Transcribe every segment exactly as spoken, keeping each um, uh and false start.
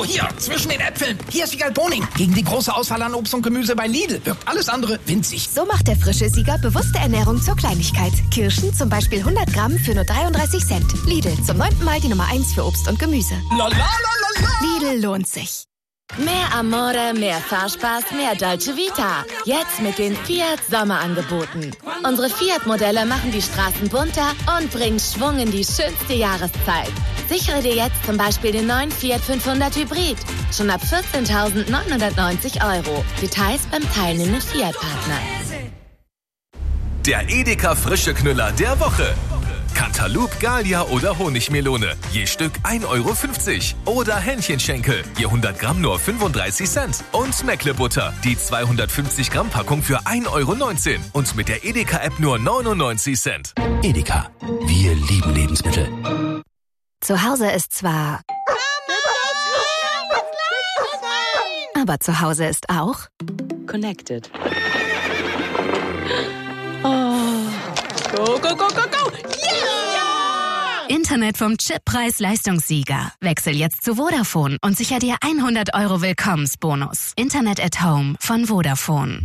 So, hier, zwischen den Äpfeln. Hier ist Siegerl Boning. Gegen die große Auswahl an Obst und Gemüse bei Lidl wirkt alles andere winzig. So macht der frische Sieger bewusste Ernährung zur Kleinigkeit. Kirschen zum Beispiel hundert Gramm für nur dreiunddreißig Cent. Lidl, zum neunten Mal die Nummer eins für Obst und Gemüse. La, la, la, la, la. Lidl lohnt sich. Mehr Amore, mehr Fahrspaß, mehr Dolce Vita. Jetzt mit den Fiat Sommerangeboten. Unsere Fiat-Modelle machen die Straßen bunter und bringen Schwung in die schönste Jahreszeit. Sichere dir jetzt zum Beispiel den neuen Fiat fünfhundert Hybrid. Schon ab vierzehntausendneunhundertneunzig Euro. Details beim teilnehmenden Fiat-Partner. Der Edeka frische Knüller der Woche. Cantaloupe, Gallia oder Honigmelone. Je Stück ein Euro fünfzig. Oder Hähnchenschenkel. Je hundert Gramm nur fünfunddreißig Cent. Und Meckle-Butter. Die zweihundertfünfzig Gramm Packung für ein Euro neunzehn. Und mit der Edeka-App nur neunundneunzig Cent. Edeka. Wir lieben Lebensmittel. Zu Hause ist zwar... Aber zu Hause ist auch... Connected. Oh. Go, go, go, go, go! Yeah! Internet vom Chip Preis-Leistungssieger. Wechsel jetzt zu Vodafone und sicher dir hundert Euro Willkommensbonus. Internet at Home von Vodafone.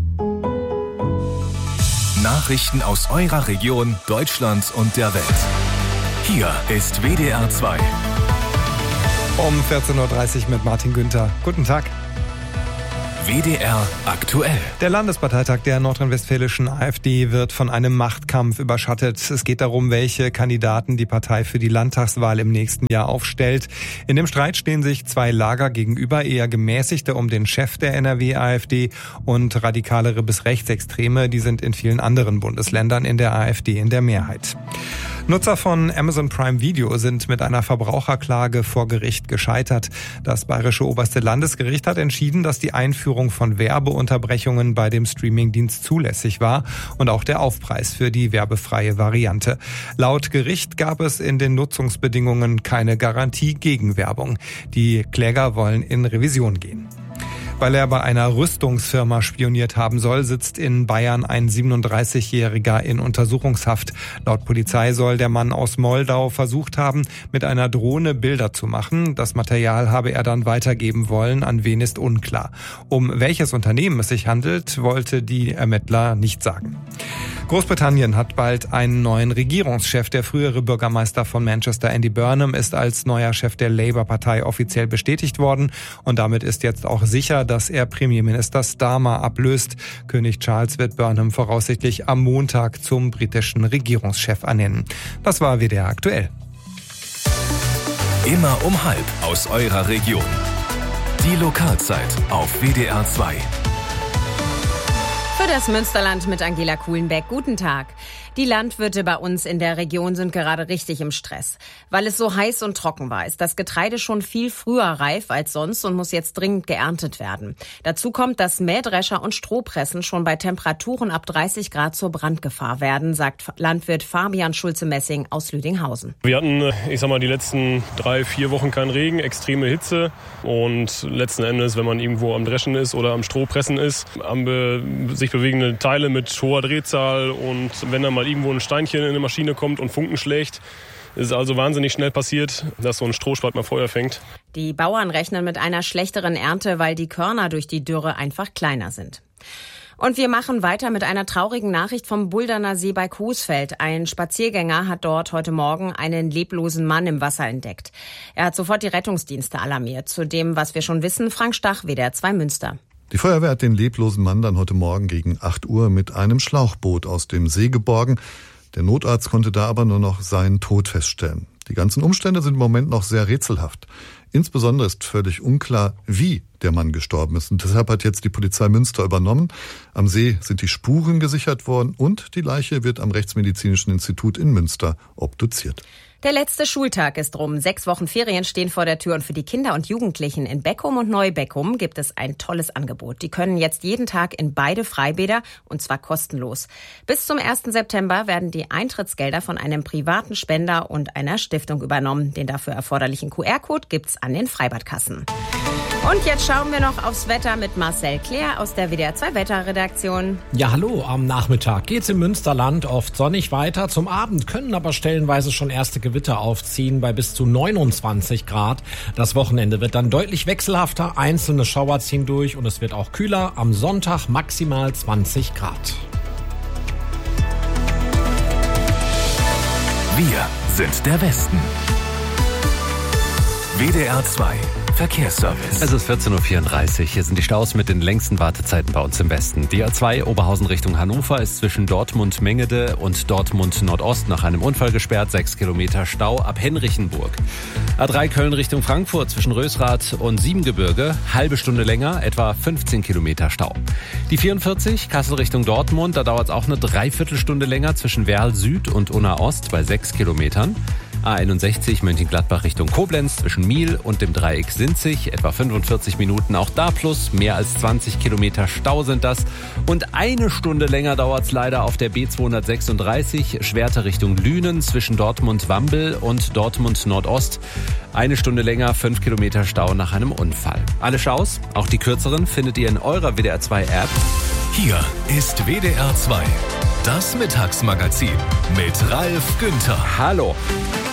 Nachrichten aus eurer Region, Deutschland und der Welt. Hier ist W D R zwei. Um vierzehn Uhr dreißig mit Martin Günther. Guten Tag. W D R aktuell. Der Landesparteitag der nordrhein-westfälischen AfD wird von einem Machtkampf überschattet. Es geht darum, welche Kandidaten die Partei für die Landtagswahl im nächsten Jahr aufstellt. In dem Streit stehen sich zwei Lager gegenüber, eher gemäßigte um den Chef der N R W-AfD und radikalere bis Rechtsextreme. Die sind in vielen anderen Bundesländern in der AfD in der Mehrheit. Nutzer von Amazon Prime Video sind mit einer Verbraucherklage vor Gericht gescheitert. Das Bayerische Oberste Landesgericht hat entschieden, dass die Einführung von Werbeunterbrechungen bei dem Streamingdienst zulässig war und auch der Aufpreis für die werbefreie Variante. Laut Gericht gab es in den Nutzungsbedingungen keine Garantie gegen Werbung. Die Kläger wollen in Revision gehen. Weil er bei einer Rüstungsfirma spioniert haben soll, sitzt in Bayern ein siebenunddreißigjähriger in Untersuchungshaft. Laut Polizei soll der Mann aus Moldau versucht haben, mit einer Drohne Bilder zu machen. Das Material habe er dann weitergeben wollen, an wen ist unklar. Um welches Unternehmen es sich handelt, wollte die Ermittler nicht sagen. Großbritannien hat bald einen neuen Regierungschef. Der frühere Bürgermeister von Manchester, Andy Burnham, ist als neuer Chef der Labour-Partei offiziell bestätigt worden. Und damit ist jetzt auch sicher, dass er Premierminister Starmer ablöst. König Charles wird Burnham voraussichtlich am Montag zum britischen Regierungschef ernennen. Das war W D R aktuell. Immer um halb aus eurer Region. Die Lokalzeit auf W D R zwei. Für das Münsterland mit Angela Kuhlenbeck. Guten Tag. Die Landwirte bei uns in der Region sind gerade richtig im Stress. Weil es so heiß und trocken war, ist das Getreide schon viel früher reif als sonst und muss jetzt dringend geerntet werden. Dazu kommt, dass Mähdrescher und Strohpressen schon bei Temperaturen ab dreißig Grad zur Brandgefahr werden, sagt Landwirt Fabian Schulze-Messing aus Lüdinghausen. Wir hatten, ich sag mal, die letzten drei, vier Wochen keinen Regen, extreme Hitze. Und letzten Endes, wenn man irgendwo am Dreschen ist oder am Strohpressen ist, haben wir sich bewegende Teile mit hoher Drehzahl. Und wenn dann mal irgendwo ein Steinchen in eine Maschine kommt und Funken schlägt, ist es also wahnsinnig schnell passiert, dass so ein Strohspalt mal Feuer fängt. Die Bauern rechnen mit einer schlechteren Ernte, weil die Körner durch die Dürre einfach kleiner sind. Und wir machen weiter mit einer traurigen Nachricht vom Bulderner See bei Coesfeld. Ein Spaziergänger hat dort heute Morgen einen leblosen Mann im Wasser entdeckt. Er hat sofort die Rettungsdienste alarmiert. Zu dem, was wir schon wissen, Frank Stach, W D R zwei Münster. Die Feuerwehr hat den leblosen Mann dann heute Morgen gegen acht Uhr mit einem Schlauchboot aus dem See geborgen. Der Notarzt konnte da aber nur noch seinen Tod feststellen. Die ganzen Umstände sind im Moment noch sehr rätselhaft. Insbesondere ist völlig unklar, wie der Mann gestorben ist. Und deshalb hat jetzt die Polizei Münster übernommen. Am See sind die Spuren gesichert worden und die Leiche wird am Rechtsmedizinischen Institut in Münster obduziert. Der letzte Schultag ist rum. Sechs Wochen Ferien stehen vor der Tür und für die Kinder und Jugendlichen in Beckum und Neubeckum gibt es ein tolles Angebot. Die können jetzt jeden Tag in beide Freibäder und zwar kostenlos. Bis zum ersten September werden die Eintrittsgelder von einem privaten Spender und einer Stiftung übernommen. Den dafür erforderlichen Q R-Code gibt's an den Freibadkassen. Und jetzt schauen wir noch aufs Wetter mit Marcel Claire aus der W D R zwei Wetterredaktion. Ja, hallo. Am Nachmittag geht's im Münsterland oft sonnig weiter. Zum Abend können aber stellenweise schon erste Gewitter aufziehen bei bis zu neunundzwanzig Grad. Das Wochenende wird dann deutlich wechselhafter. Einzelne Schauer ziehen durch und es wird auch kühler. Am Sonntag maximal zwanzig Grad. Wir sind der Westen. W D R zwei Verkehrsservice. Es ist vierzehn Uhr vierunddreißig. Hier sind die Staus mit den längsten Wartezeiten bei uns im Westen. Die A zwei Oberhausen Richtung Hannover ist zwischen Dortmund-Mengede und Dortmund-Nordost nach einem Unfall gesperrt. Sechs Kilometer Stau ab Henrichenburg. A drei Köln Richtung Frankfurt zwischen Rösrath und Siebengebirge. Halbe Stunde länger, etwa fünfzehn Kilometer Stau. Die vierundvierzig Kassel Richtung Dortmund. Da dauert es auch eine Dreiviertelstunde länger zwischen Werl Süd und Unna Ost bei sechs Kilometern. A einundsechzig Mönchengladbach Richtung Koblenz zwischen Miel und dem Dreieck Sinzig, etwa fünfundvierzig Minuten, auch da plus, mehr als zwanzig Kilometer Stau sind das. Und eine Stunde länger dauert es leider auf der B zweihundertsechsunddreißig, Schwerte Richtung Lünen zwischen Dortmund-Wambel und Dortmund-Nordost. Eine Stunde länger, fünf Kilometer Stau nach einem Unfall. Alle Staus, auch die kürzeren, findet ihr in eurer W D R zwei App. Hier ist W D R zwei, das Mittagsmagazin mit Ralf Günther. Hallo.